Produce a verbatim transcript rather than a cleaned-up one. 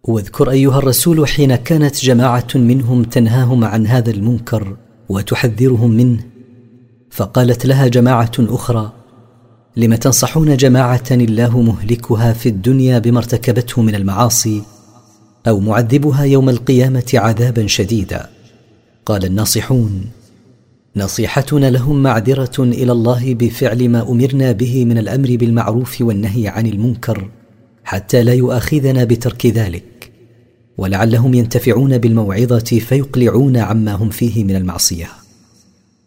واذكر أيها الرسول حين كانت جماعة منهم تنهاهم عن هذا المنكر وتحذرهم منه، فقالت لها جماعة أخرى: لم تنصحون جماعة الله مهلكها في الدنيا بما ارتكبته من المعاصي أو معذبها يوم القيامة عذابا شديدا؟ قال الناصحون: نصيحتنا لهم معذرة إلى الله بفعل ما أمرنا به من الأمر بالمعروف والنهي عن المنكر حتى لا يؤاخذنا بترك ذلك، ولعلهم ينتفعون بالموعظة فيقلعون عما هم فيه من المعصية.